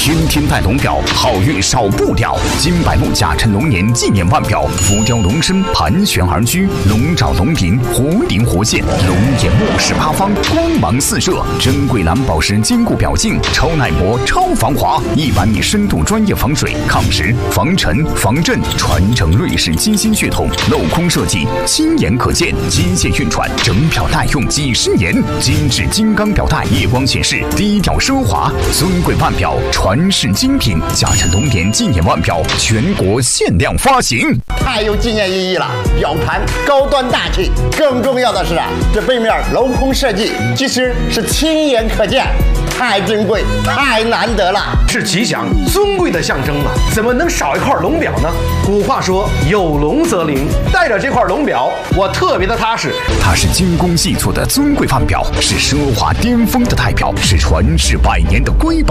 天天戴龙表，好运少不了。金柏路甲辰龙年纪念腕表，浮雕龙身盘旋而居，龙爪龙鳞，活灵活现，龙眼目视八方，光芒四射。珍贵蓝宝石坚固表镜，超耐磨，超防滑，100米深度专业防水、抗蚀、防尘、防震，传承瑞士机芯血统，镂空设计，亲眼可见，机械运转，整表耐用几10年。精致金刚表带，夜光显示，低调奢华，尊贵腕表，传世精品。甲辰龙年纪念腕表，全国限量发行， 太有纪念意义了。表盘高端大气，更重要的是这背面镂空设计，其实是亲眼可见。太珍贵，太难得了， 是吉祥、尊贵的象征啊！怎么能少一块龙表呢？古话说有龙则灵，带着这块龙表，我特别的踏实。 它是精工细作的尊贵腕表，是奢华巅峰的代表，是传世100年的瑰宝。